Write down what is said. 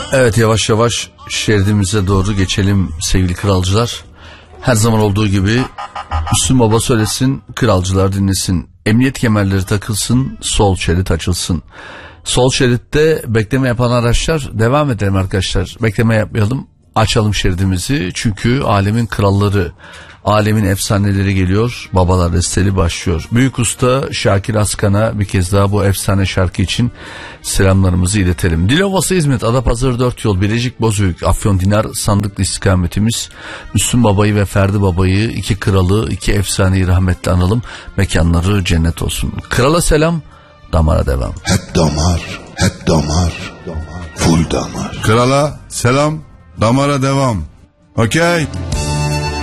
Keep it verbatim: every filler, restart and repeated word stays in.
Evet, yavaş yavaş şeridimize doğru geçelim sevgili kralcılar. Her zaman olduğu gibi Müslüm Baba söylesin, kralcılar dinlesin. Emniyet kemerleri takılsın, sol şerit açılsın. Sol şeritte bekleme yapan araçlar devam edelim arkadaşlar. Bekleme yapmayalım, açalım şeridimizi. Çünkü alemin kralları, alemin efsaneleri geliyor. Babalar Listeli başlıyor. Büyük usta Şakir Askan'a bir kez daha bu efsane şarkı için selamlarımızı iletelim. Dilovası İzmit, Adapazarı dört yol, Bilecik Bozüyük, Afyon Dinar sandıklı istikametimiz. Müslüm Baba'yı ve Ferdi Baba'yı, iki kralı, iki efsaneyi rahmetle analım. Mekanları cennet olsun. Krala selam, damara devam. Hep damar, hep damar, full damar. Krala selam, damara devam. Okey.